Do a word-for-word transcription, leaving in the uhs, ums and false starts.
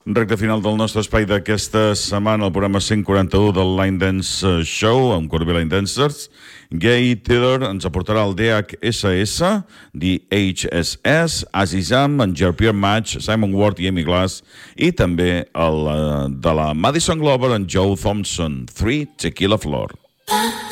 Recte final del nostre espai d'aquesta setmana, el programa cent quaranta-u del Line Dance Show, amb Corbella Line Dancers. Gay Taylor ens aportarà el D H S S, The H S S, Azizam, en Jean-Pierre Match, Simon Ward i Amy Glass, i també el de la Madison Glover, en Joe Thompson, Three Tequila Floor.